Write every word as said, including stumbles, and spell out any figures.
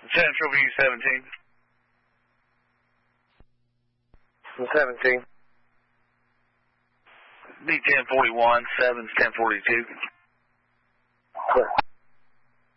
Central View seventeen. seventeen. B ten forty-one, seven's ten forty-two. Clear.